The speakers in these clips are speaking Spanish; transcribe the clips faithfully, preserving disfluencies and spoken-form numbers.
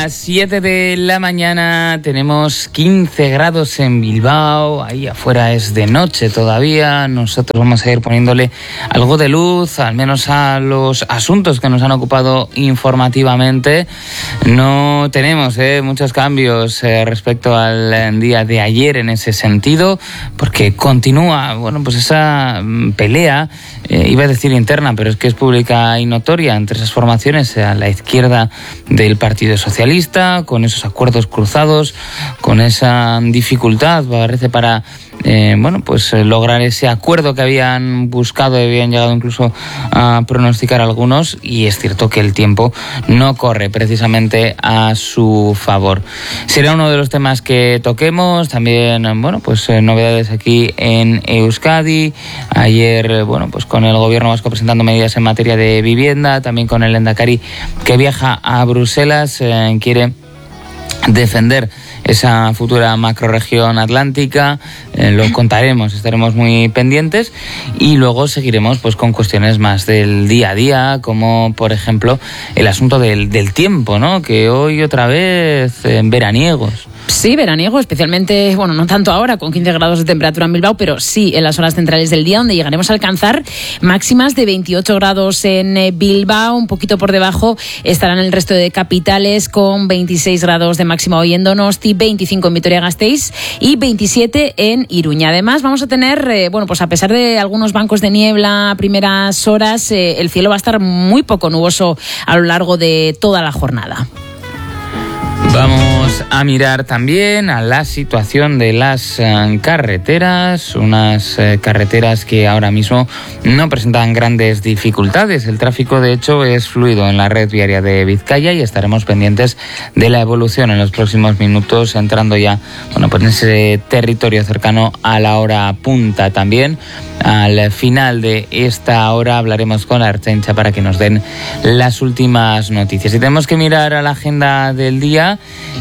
A las siete de la mañana tenemos quince grados en Bilbao, ahí afuera es de noche todavía. Nosotros vamos a ir poniéndole algo de luz, al menos a los asuntos que nos han ocupado informativamente. No tenemos eh, muchos cambios eh, respecto al día de ayer en ese sentido, porque continúa, bueno, pues esa pelea, eh, iba a decir interna, pero es que es pública y notoria entre esas formaciones a la izquierda del Partido Socialista, con esos acuerdos cruzados, con esa dificultad, parece, para eh, bueno, pues eh, lograr ese acuerdo que habían buscado y habían llegado incluso a pronosticar algunos, y es cierto que el tiempo no corre precisamente a su favor. Será uno de los temas que toquemos, también, bueno, pues eh, novedades aquí en Euskadi. Ayer, bueno, pues con el gobierno vasco presentando medidas en materia de vivienda, también con el Lehendakari que viaja a Bruselas, eh, quiere defender esa futura macrorregión atlántica. Eh, lo contaremos, estaremos muy pendientes, y luego seguiremos pues con cuestiones más del día a día, como por ejemplo el asunto del, del tiempo, ¿no? Que hoy otra vez eh, veraniegos. Sí, veraniego, especialmente, bueno, no tanto ahora con quince grados de temperatura en Bilbao, pero sí en las horas centrales del día, donde llegaremos a alcanzar máximas de veintiocho grados en Bilbao. Un poquito por debajo estarán el resto de capitales, con veintiséis grados de máxima hoy en Donosti, veinticinco en Vitoria-Gasteiz y veintisiete en Iruña. Además, vamos a tener, eh, bueno, pues a pesar de algunos bancos de niebla a primeras horas, eh, el cielo va a estar muy poco nuboso a lo largo de toda la jornada. Vamos a mirar también a la situación de las eh, carreteras, unas eh, carreteras que ahora mismo no presentan grandes dificultades. El tráfico, de hecho, es fluido en la red viaria de Vizcaya, y estaremos pendientes de la evolución en los próximos minutos, entrando ya, bueno, pues en ese territorio cercano a la hora punta. También al final de esta hora hablaremos con la Ertzaintza para que nos den las últimas noticias. Y tenemos que mirar a la agenda del día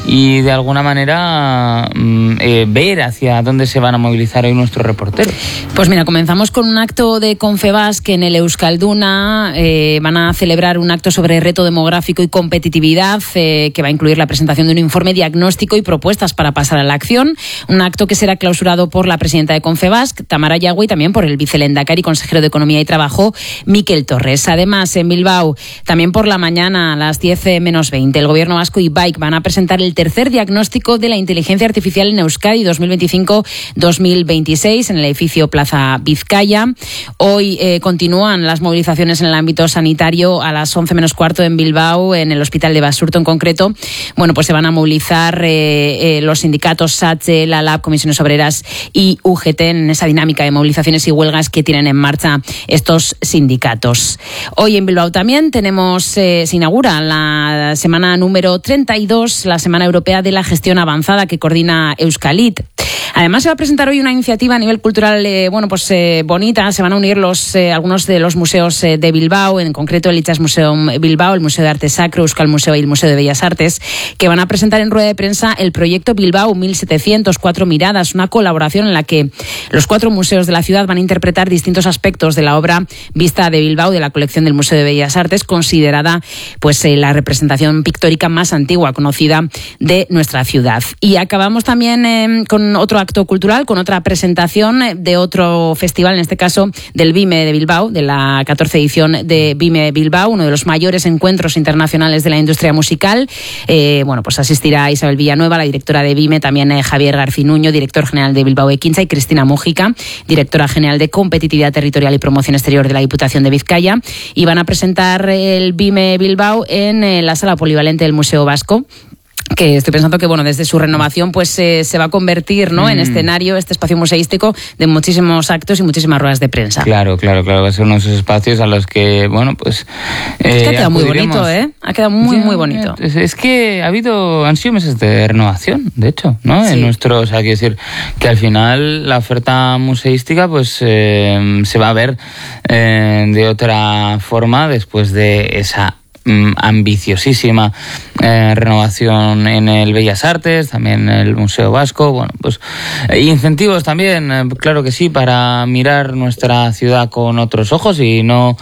y de alguna manera eh, ver hacia dónde se van a movilizar hoy nuestros reporteros. Pues mira, comenzamos con un acto de Confebask en el Euskalduna. Eh, van a celebrar un acto sobre reto demográfico y competitividad, eh, que va a incluir la presentación de un informe diagnóstico y propuestas para pasar a la acción. Un acto que será clausurado por la presidenta de Confebask, Tamara Yagüe, y también por el vicelehendakari, consejero de Economía y Trabajo, Mikel Torres. Además, en Bilbao, también por la mañana, a las diez menos veinte, el gobierno vasco y BAIC van a presentar el tercer diagnóstico de la inteligencia artificial en Euskadi dos mil veinticinco dos mil veintiséis en el edificio Plaza Vizcaya. Hoy eh, continúan las movilizaciones en el ámbito sanitario. A las once menos cuarto en Bilbao, en el hospital de Basurto en concreto, bueno, pues se van a movilizar eh, eh, los sindicatos SATSE, la LAB, Comisiones Obreras y U G T en esa dinámica de movilizaciones y huelgas que tienen en marcha estos sindicatos. Hoy en Bilbao también tenemos, eh, se inaugura la semana número treinta y dos, la Semana Europea de la Gestión Avanzada, que coordina Euskalit. Además, se va a presentar hoy una iniciativa a nivel cultural, eh, bueno, pues eh, bonita. Se van a unir los eh, algunos de los museos eh, de Bilbao, en concreto el Itxas Museum Bilbao, el Museo de Arte Sacro, Euskal Museo y el Museo de Bellas Artes, que van a presentar en rueda de prensa el proyecto Bilbao mil setecientos, Cuatro Miradas, una colaboración en la que los cuatro museos de la ciudad van a interpretar distintos aspectos de la obra Vista de Bilbao, de la colección del Museo de Bellas Artes, considerada pues eh, la representación pictórica más antigua conocida de nuestra ciudad. Y acabamos también eh, con otro acto cultural, con otra presentación de otro festival, en este caso del BIME de Bilbao, de la catorce edición de BIME Bilbao, uno de los mayores encuentros internacionales de la industria musical. Eh, bueno, pues asistirá Isabel Villanueva, la directora de BIME, también eh, Javier Garcinuño, director general de Bilbao Equintza, y Cristina Mújica, directora general de Competitividad Territorial y Promoción Exterior de la Diputación de Vizcaya, y van a presentar el BIME Bilbao en eh, la sala polivalente del Museo Vasco, que estoy pensando que, bueno, desde su renovación pues eh, se va a convertir, ¿no?, mm. en escenario, este espacio museístico, de muchísimos actos y muchísimas ruedas de prensa. Claro, claro, claro, va a ser unos espacios a los que, bueno, pues... Eh, es que ha quedado muy bonito, ¿eh? Ha quedado muy, ya, muy bonito. Es, es que ha habido, han sido meses de renovación, de hecho, ¿no? Sí. En nuestro, o sea, quiero decir que al final la oferta museística pues eh, se va a ver eh, de otra forma después de esa ambiciosísima eh, renovación en el Bellas Artes, también en el Museo Vasco. Bueno, pues eh, incentivos también, eh, claro que sí, para mirar nuestra ciudad con otros ojos y no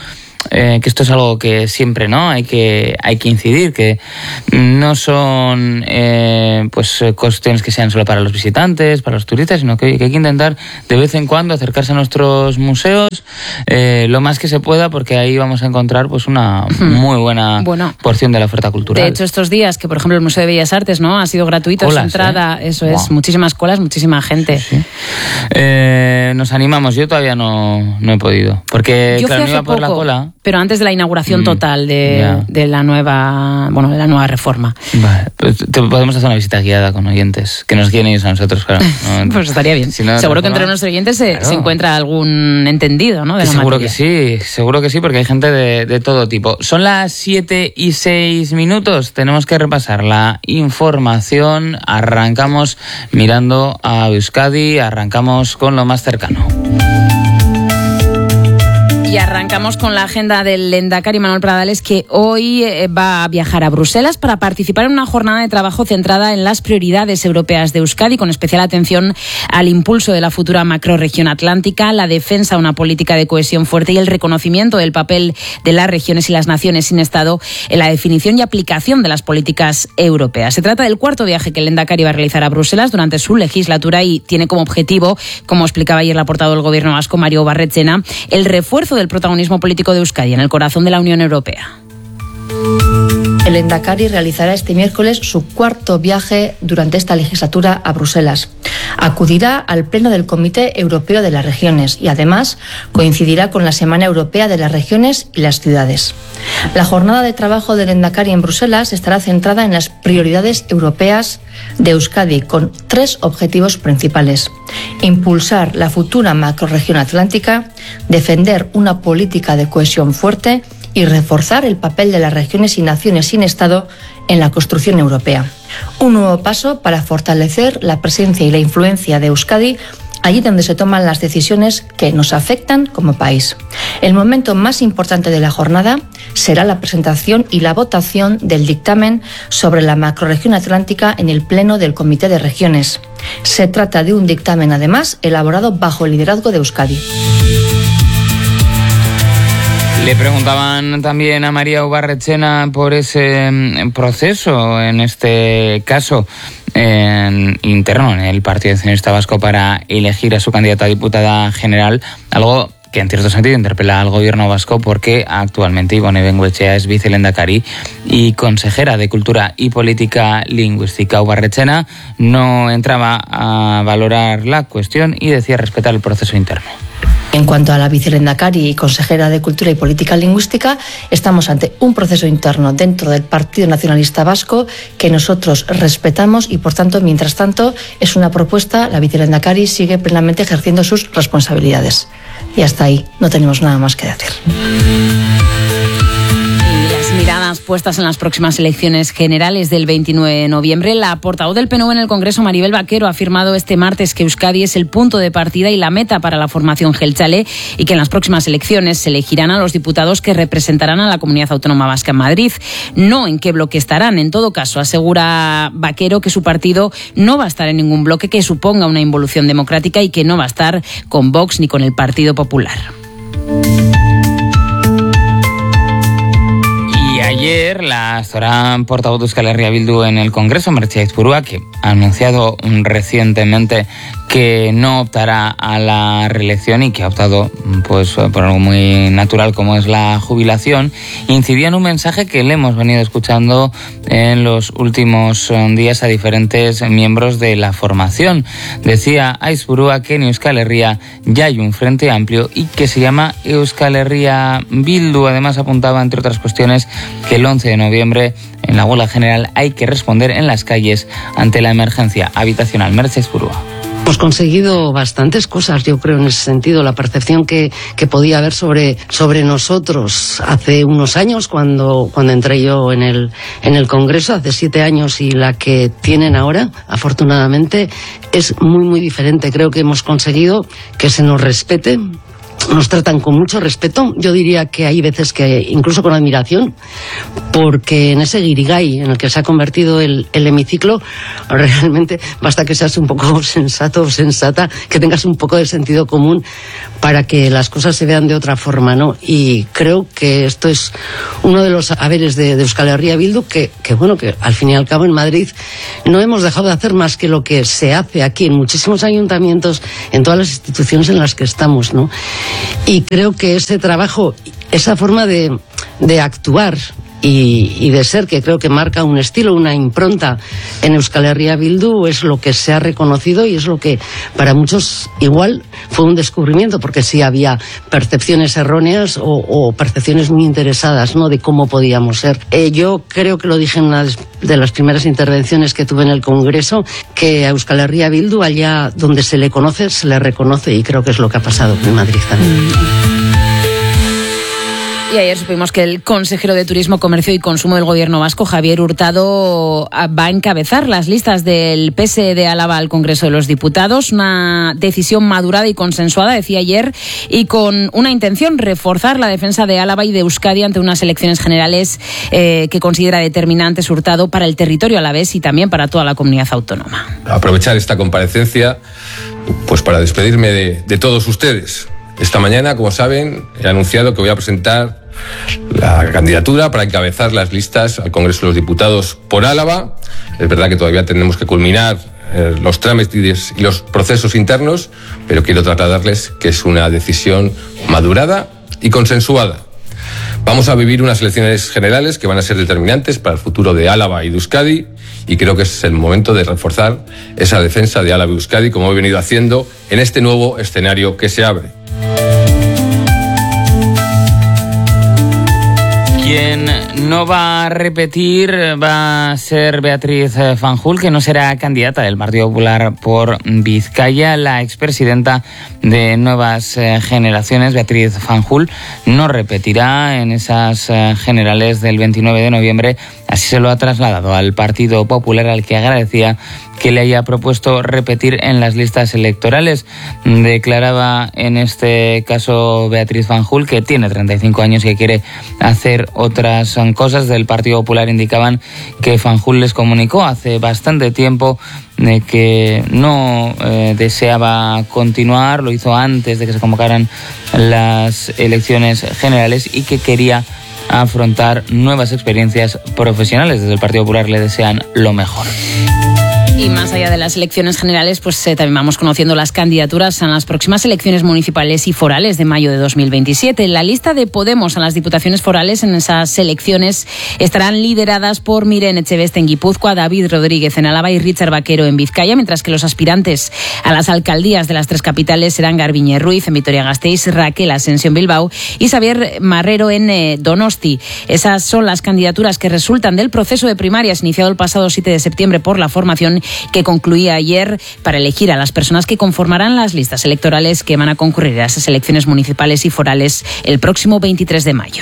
eh, que esto es algo que siempre, ¿no? Hay que, hay que incidir, que no son eh, pues cuestiones que sean solo para los visitantes, para los turistas, sino que, que hay que intentar de vez en cuando acercarse a nuestros museos eh, lo más que se pueda, porque ahí vamos a encontrar pues una muy buena bueno, porción de la oferta cultural. De hecho, estos días que, por ejemplo, el Museo de Bellas Artes, ¿no?, ha sido gratuito colas, su entrada, ¿eh? Eso wow. es, muchísimas colas, muchísima gente. Sí, sí. Eh, nos animamos, yo todavía no, no he podido, porque yo claro, fui no iba hace por poco, la cola. Pero antes de la inauguración mm, total de, yeah. de la nueva, bueno, de la nueva reforma. Vale, pues te podemos hacer una visita guiada con oyentes, que nos guíen ellos a nosotros, claro. No, pues estaría bien. Si no, seguro que entre nuestros oyentes se, claro. se encuentra algún entendido, ¿no?, de la seguro materia. que sí, seguro que sí, porque hay gente de, de todo tipo. Son las siete y seis minutos, tenemos que repasar la información. Arrancamos mirando a Euskadi, arrancamos con lo más cercano. Y arrancamos con la agenda del Lehendakari Manuel Pradales, que hoy va a viajar a Bruselas para participar en una jornada de trabajo centrada en las prioridades europeas de Euskadi, con especial atención al impulso de la futura macrorregión atlántica, la defensa de una política de cohesión fuerte y el reconocimiento del papel de las regiones y las naciones sin Estado en la definición y aplicación de las políticas europeas. Se trata del cuarto viaje que el Lehendakari va a realizar a Bruselas durante su legislatura y tiene como objetivo, como explicaba ayer la portavoz del Gobierno vasco, Mario Barretxena, el refuerzo del protagonismo político de Euskadi en el corazón de la Unión Europea. El Lehendakari realizará este miércoles su cuarto viaje durante esta legislatura a Bruselas. Acudirá al pleno del Comité Europeo de las Regiones y además coincidirá con la Semana Europea de las Regiones y las Ciudades. La jornada de trabajo del Lehendakari en Bruselas estará centrada en las prioridades europeas de Euskadi, con tres objetivos principales: impulsar la futura macrorregión atlántica, defender una política de cohesión fuerte y reforzar el papel de las regiones y naciones sin Estado en la construcción europea. Un nuevo paso para fortalecer la presencia y la influencia de Euskadi allí donde se toman las decisiones que nos afectan como país. El momento más importante de la jornada será la presentación y la votación del dictamen sobre la macrorregión atlántica en el Pleno del Comité de Regiones. Se trata de un dictamen, además, elaborado bajo el liderazgo de Euskadi. Le preguntaban también a María Barretxena por ese proceso, en este caso en, interno en el Partido Nacionalista Vasco, para elegir a su candidata a diputada general, algo que en cierto sentido interpela al gobierno vasco, porque actualmente Ibone Bengoechea es vicelehendakari y consejera de Cultura y Política Lingüística. Barretxena no entraba a valorar la cuestión y decía respetar el proceso interno. En cuanto a la vicelehendakari y consejera de Cultura y Política Lingüística, estamos ante un proceso interno dentro del Partido Nacionalista Vasco que nosotros respetamos y, por tanto, mientras tanto, es una propuesta. La vicelehendakari sigue plenamente ejerciendo sus responsabilidades. Y hasta ahí, no tenemos nada más que decir. Miradas puestas en las próximas elecciones generales del veintinueve de noviembre. La portavoz del P N V en el Congreso, Maribel Vaquero, ha afirmado este martes que Euskadi es el punto de partida y la meta para la formación jeltzale y que en las próximas elecciones se elegirán a los diputados que representarán a la Comunidad Autónoma Vasca en Madrid. No en qué bloque estarán. En todo caso, asegura Vaquero que su partido no va a estar en ningún bloque que suponga una involución democrática y que no va a estar con Vox ni con el Partido Popular. Ayer, la Azora portavoz de Euskal Herria Bildu en el Congreso, Merche Aizpurua, que ha anunciado recientemente que no optará a la reelección y que ha optado pues por algo muy natural como es la jubilación, incidía en un mensaje que le hemos venido escuchando en los últimos días a diferentes miembros de la formación. Decía Aizpurua que en Euskal Herria ya hay un frente amplio y que se llama Euskal Herria Bildu. Además apuntaba, entre otras cuestiones, que el once de noviembre en la huelga general hay que responder en las calles ante la emergencia habitacional. Merche Aizpurua. Hemos conseguido bastantes cosas, yo creo, en ese sentido. La percepción que, que podía haber sobre, sobre nosotros hace unos años, cuando, cuando entré yo en el, en el Congreso, hace siete años, y la que tienen ahora, afortunadamente, es muy, muy diferente. Creo que hemos conseguido que se nos respete nos tratan con mucho respeto. Yo diría que hay veces que incluso con admiración, porque en ese guirigay en el que se ha convertido el, el hemiciclo, realmente basta que seas un poco sensato o sensata, que tengas un poco de sentido común para que las cosas se vean de otra forma, ¿no? Y creo que esto es uno de los haberes de, de Euskal Herria Bildu, que, que bueno, que al fin y al cabo en Madrid no hemos dejado de hacer más que lo que se hace aquí en muchísimos ayuntamientos, en todas las instituciones en las que estamos, ¿no? Y creo que ese trabajo, esa forma de, de actuar y, y de ser, que creo que marca un estilo, una impronta en Euskal Herria Bildu, es lo que se ha reconocido y es lo que para muchos igual fue un descubrimiento, porque sí había percepciones erróneas o, o percepciones muy interesadas, ¿no?, de cómo podíamos ser. Eh, yo creo que lo dije en una de las primeras intervenciones que tuve en el Congreso, que a Euskal Herria Bildu, allá donde se le conoce, se le reconoce, y creo que es lo que ha pasado en Madrid también. Y ayer supimos que el consejero de Turismo, Comercio y Consumo del Gobierno vasco, Javier Hurtado, va a encabezar las listas del P S de Álava al Congreso de los Diputados. Una decisión madurada y consensuada, decía ayer, y con una intención: reforzar la defensa de Álava y de Euskadi ante unas elecciones generales eh, que considera determinantes Hurtado para el territorio alavés y también para toda la comunidad autónoma. Aprovechar esta comparecencia pues para despedirme de, de todos ustedes. Esta mañana, como saben, he anunciado que voy a presentar la candidatura para encabezar las listas al Congreso de los Diputados por Álava. Es verdad que todavía tenemos que culminar eh, los trámites y los procesos internos, pero quiero trasladarles que es una decisión madurada y consensuada. Vamos a vivir unas elecciones generales que van a ser determinantes para el futuro de Álava y de Euskadi, y creo que es el momento de reforzar esa defensa de Álava y Euskadi, como he venido haciendo en este nuevo escenario que se abre. Quien no va a repetir va a ser Beatriz Fanjul, que no será candidata del Partido Popular por Vizcaya. La expresidenta de Nuevas Generaciones, Beatriz Fanjul, no repetirá en esas generales del veintinueve de noviembre. Así se lo ha trasladado al Partido Popular, al que agradecía que le haya propuesto repetir en las listas electorales. Declaraba en este caso Beatriz Fanjul que tiene treinta y cinco años y que quiere hacer otras cosas. Del Partido Popular indicaban que Fanjul les comunicó hace bastante tiempo de que no eh, deseaba continuar, lo hizo antes de que se convocaran las elecciones generales, y que quería afrontar nuevas experiencias profesionales. Desde el Partido Popular le desean lo mejor. Y más allá de las elecciones generales, pues eh, también vamos conociendo las candidaturas a las próximas elecciones municipales y forales de mayo de dos mil veintisiete. La lista de Podemos a las diputaciones forales en esas elecciones estarán lideradas por Miren Echeveste en Guipúzcoa, David Rodríguez en Álava y Richard Vaquero en Vizcaya, mientras que los aspirantes a las alcaldías de las tres capitales serán Garbiñe Ruiz en Vitoria-Gasteiz, Raquel Asensio en Bilbao y Xavier Marrero en eh, Donosti. Esas son las candidaturas que resultan del proceso de primarias iniciado el pasado siete de septiembre por la formación, que concluía ayer, para elegir a las personas que conformarán las listas electorales que van a concurrir a esas elecciones municipales y forales el próximo veintitrés de mayo.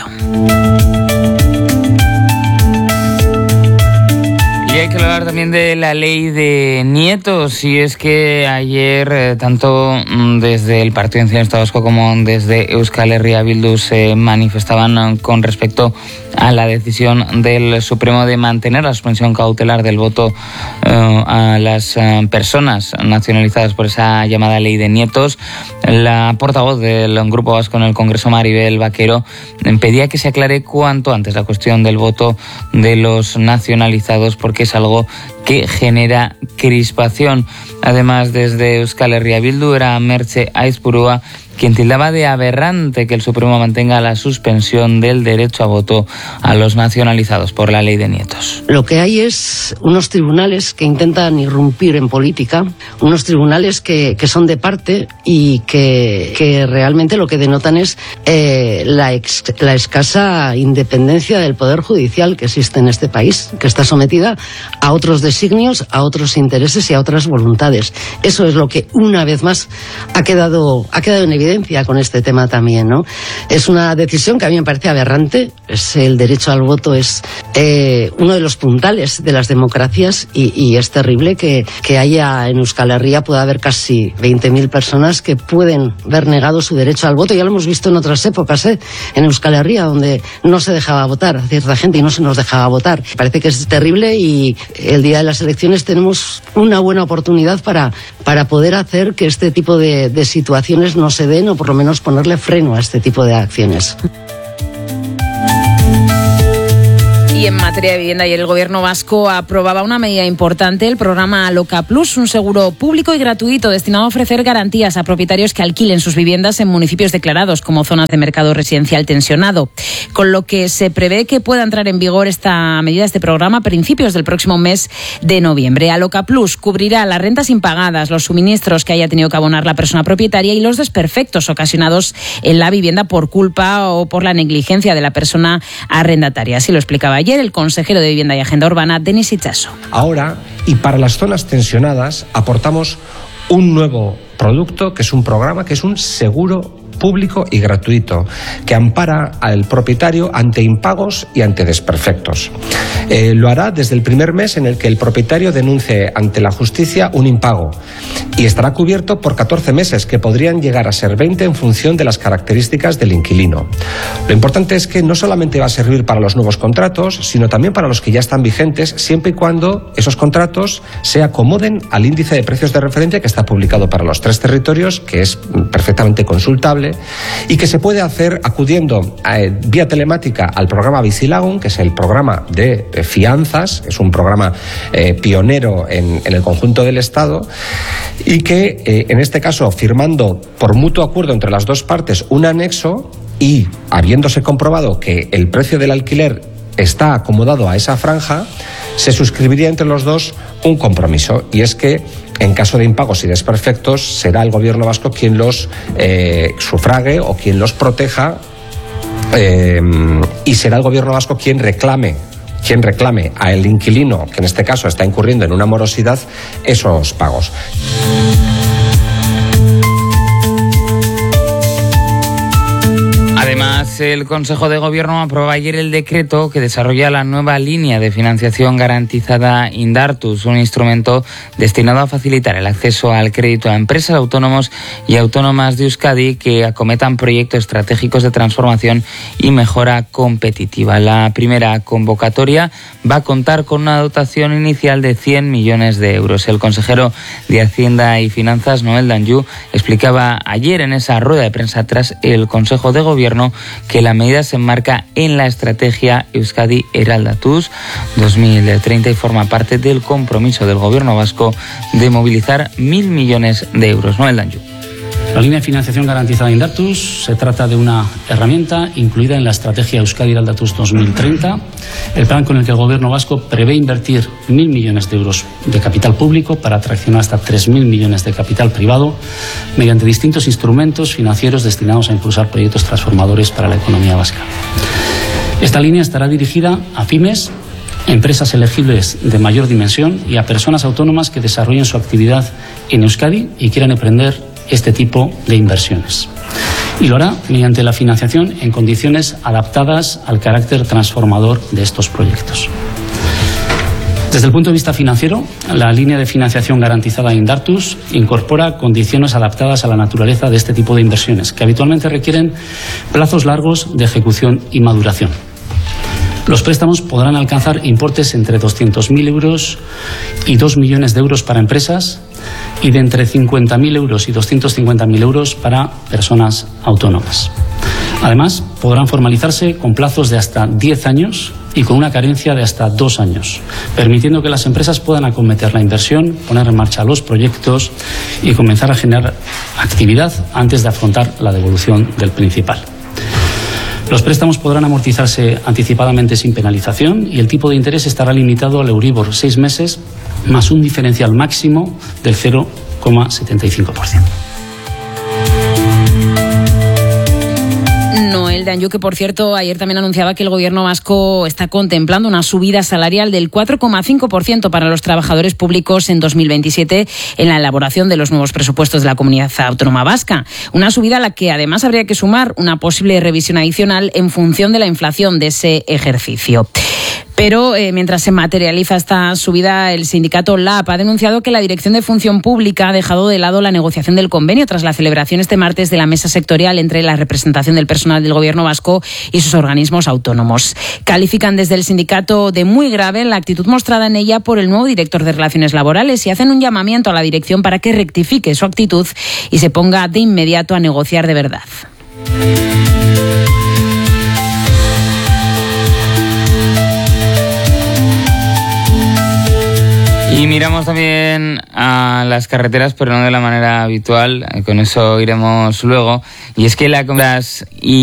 Y hay que hablar también de la ley de nietos, y es que ayer eh, tanto desde el Partido Nacionalista Vasco como desde Euskal Herria Bildu se manifestaban con respecto a la decisión del Supremo de mantener la suspensión cautelar del voto eh, a las eh, personas nacionalizadas por esa llamada ley de nietos. La portavoz del Grupo Vasco en el Congreso, Maribel Vaquero, pedía que se aclare cuanto antes la cuestión del voto de los nacionalizados, porque es algo que genera crispación. Además, desde Euskal Herria Bildu era Merche Aizpurua quien tildaba de aberrante que el Supremo mantenga la suspensión del derecho a voto a los nacionalizados por la ley de nietos. Lo que hay es unos tribunales que intentan irrumpir en política, unos tribunales que, que son de parte y que, que realmente lo que denotan es eh, la, ex, la escasa independencia del Poder Judicial que existe en este país, que está sometida a otros designios, a otros intereses y a otras voluntades. Eso es lo que una vez más ha quedado, ha quedado en evidencia con este tema también, ¿no? Es una decisión que a mí me parece aberrante, Es el derecho al voto es eh, uno de los puntales de las democracias y, y es terrible que, que haya en Euskal Herria, pueda haber casi veinte mil personas que pueden ver negado su derecho al voto. Ya lo hemos visto en otras épocas, ¿eh? En Euskal Herria, donde no se dejaba votar a cierta gente y no se nos dejaba votar. Parece que es terrible y el día de las elecciones tenemos una buena oportunidad para, para poder hacer que este tipo de, de situaciones no se den o por lo menos ponerle freno a este tipo de acciones. Y en materia de vivienda, ayer el Gobierno vasco aprobaba una medida importante, el programa Aloca Plus, un seguro público y gratuito destinado a ofrecer garantías a propietarios que alquilen sus viviendas en municipios declarados como zonas de mercado residencial tensionado, con lo que se prevé que pueda entrar en vigor esta medida, este programa, a principios del próximo mes de noviembre. Aloca Plus cubrirá las rentas impagadas, los suministros que haya tenido que abonar la persona propietaria y los desperfectos ocasionados en la vivienda por culpa o por la negligencia de la persona arrendataria. Así lo explicaba ayer el consejero de Vivienda y Agenda Urbana, Denis Itxaso. Ahora, y para las zonas tensionadas, aportamos un nuevo producto, que es un programa, que es un seguro público y gratuito, que ampara al propietario ante impagos y ante desperfectos. Eh, lo hará desde el primer mes en el que el propietario denuncie ante la justicia un impago y estará cubierto por catorce meses, que podrían llegar a ser veinte en función de las características del inquilino. Lo importante es que no solamente va a servir para los nuevos contratos, sino también para los que ya están vigentes, siempre y cuando esos contratos se acomoden al índice de precios de referencia que está publicado para los tres territorios, que es perfectamente consultable y que se puede hacer acudiendo eh, vía telemática al programa Bizilagun, que es el programa de eh, fianzas, es un programa eh, pionero en, en el conjunto del Estado y que eh, en este caso, firmando por mutuo acuerdo entre las dos partes un anexo y habiéndose comprobado que el precio del alquiler está acomodado a esa franja, se suscribiría entre los dos un compromiso, y es que en caso de impagos y desperfectos será el Gobierno vasco quien los eh, sufrague o quien los proteja eh, y será el Gobierno vasco quien reclame quien reclame al inquilino, que en este caso está incurriendo en una morosidad, esos pagos. Además, el Consejo de Gobierno aprobó ayer el decreto que desarrolla la nueva línea de financiación garantizada Indartus, un instrumento destinado a facilitar el acceso al crédito a empresas, autónomos y autónomas de Euskadi que acometan proyectos estratégicos de transformación y mejora competitiva. La primera convocatoria va a contar con una dotación inicial de cien millones de euros. El consejero de Hacienda y Finanzas, Noel Danjou, explicaba ayer en esa rueda de prensa tras el Consejo de Gobierno que la medida se enmarca en la estrategia Euskadi Eraldatuz dos mil treinta y forma parte del compromiso del Gobierno vasco de movilizar mil millones de euros. Noel Danjou. La línea de financiación garantizada Indartus se trata de una herramienta incluida en la estrategia Euskadi Eraldatuz dos mil treinta, el plan con el que el Gobierno vasco prevé invertir mil millones de euros de capital público para atraccionar hasta tres mil millones de capital privado mediante distintos instrumentos financieros destinados a impulsar proyectos transformadores para la economía vasca. Esta línea estará dirigida a pymes, empresas elegibles de mayor dimensión y a personas autónomas que desarrollen su actividad en Euskadi y quieran emprender este tipo de inversiones. Y lo hará mediante la financiación en condiciones adaptadas al carácter transformador de estos proyectos. Desde el punto de vista financiero, la línea de financiación garantizada Indartus incorpora condiciones adaptadas a la naturaleza de este tipo de inversiones, que habitualmente requieren plazos largos de ejecución y maduración. Los préstamos podrán alcanzar importes entre doscientos mil euros y dos millones de euros para empresas y de entre cincuenta mil euros y doscientos cincuenta mil euros para personas autónomas. Además, podrán formalizarse con plazos de hasta diez años y con una carencia de hasta dos años, permitiendo que las empresas puedan acometer la inversión, poner en marcha los proyectos y comenzar a generar actividad antes de afrontar la devolución del principal. Los préstamos podrán amortizarse anticipadamente sin penalización y el tipo de interés estará limitado al Euribor seis meses más un diferencial máximo del cero coma setenta y cinco por ciento. Noel de Anjou, que por cierto ayer también anunciaba que el gobierno vasco está contemplando una subida salarial del cuatro coma cinco por ciento para los trabajadores públicos en dos mil veintisiete en la elaboración de los nuevos presupuestos de la Comunidad Autónoma Vasca. Una subida a la que además habría que sumar una posible revisión adicional en función de la inflación de ese ejercicio. Pero eh, mientras se materializa esta subida, el sindicato L A P ha denunciado que la Dirección de Función Pública ha dejado de lado la negociación del convenio tras la celebración este martes de la mesa sectorial entre la representación del personal del Gobierno vasco y sus organismos autónomos. Califican desde el sindicato de muy grave la actitud mostrada en ella por el nuevo director de Relaciones Laborales y hacen un llamamiento a la dirección para que rectifique su actitud y se ponga de inmediato a negociar de verdad. Y miramos también a las carreteras, pero no de la manera habitual, con eso iremos luego. Y es que la compras y